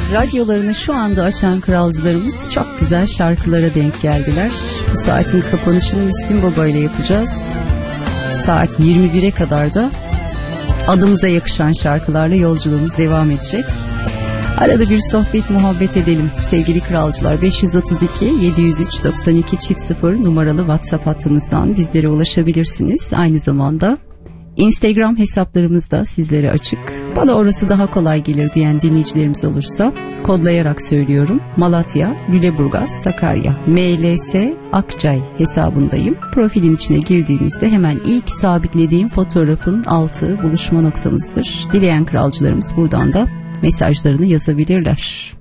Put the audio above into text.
radyolarını şu anda açan kralcılarımız çok güzel şarkılara denk geldiler. Bu saatin kapanışını Müslüm Baba ile yapacağız. Saat 21'e kadar da adımıza yakışan şarkılarla yolculuğumuz devam edecek. Arada bir sohbet muhabbet edelim sevgili kralcılar. 532 703 92 0 numaralı WhatsApp hattımızdan bizlere ulaşabilirsiniz. Aynı zamanda Instagram hesaplarımız da sizlere açık. Bana orası daha kolay gelir diyen dinleyicilerimiz olursa kodlayarak söylüyorum. Malatya, Lüleburgaz, Sakarya, MLS, Akçay hesabındayım. Profilin içine girdiğinizde hemen ilk sabitlediğim fotoğrafın altı buluşma noktamızdır. Dileyen kralcılarımız buradan da mesajlarını yazabilirler.